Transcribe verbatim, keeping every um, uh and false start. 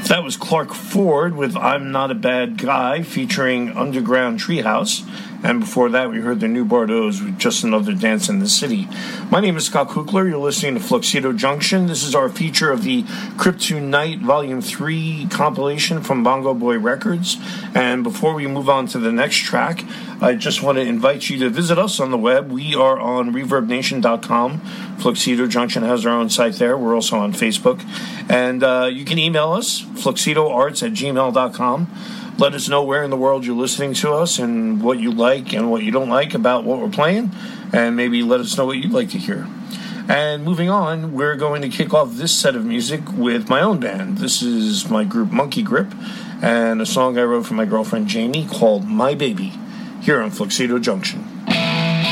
That was Clark Ford with I'm Not a Bad Guy featuring Underground Treehouse. And before that, we heard the New Bordeaux with Just Another Dance in the City. My name is Scott Kukler. You're listening to Fluxido Junction. This is our feature of the Kryptonite Volume three compilation from Bongo Boy Records. And before we move on to the next track, I just want to invite you to visit us on the web. We are on reverb nation dot com. Fluxido Junction has our own site there. We're also on Facebook. And uh, you can email us, fluxidoarts at gmail dot com. Let us know where in the world you're listening to us and what you like and what you don't like about what we're playing. And maybe let us know what you'd like to hear. And moving on, we're going to kick off this set of music with my own band. This is my group Monkey Grip and a song I wrote for my girlfriend Jamie called My Baby, here on Fluxido Junction.